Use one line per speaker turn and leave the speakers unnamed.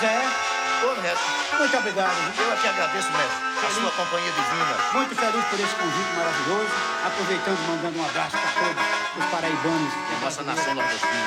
Zé.
Ô, Neto,
Muito obrigado.
eu aqui agradeço, mestre, a sua companhia divina.
Muito feliz por esse convite maravilhoso. Aproveitando, mandando um abraço para todos os paraibanos.
Nossa nação nordestina.